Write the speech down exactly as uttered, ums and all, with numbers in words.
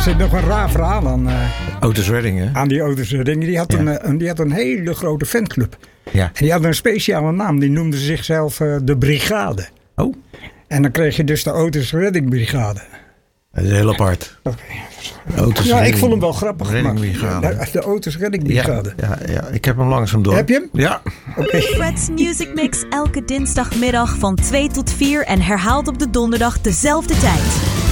zit nog een raar verhaal aan, uh, Otis Redding, hè? aan die Otis Redding. Die had, ja. een, een, die had een hele grote fanclub. Ja. En die had een speciale naam. Die noemde zichzelf uh, de Brigade. Oh. En dan kreeg je dus de Otis Redding Brigade. Dat is heel apart. Okay. Otis ja, Redding, ik vond hem wel grappig Redding gemaakt. Brigade. De, de Otis Redding Brigade. Ja, ja, ja, ik heb hem langzaam door. Heb je hem? Ja. Okay. Fred's Music Mix elke dinsdagmiddag van twee tot vier en herhaald op de donderdag dezelfde tijd.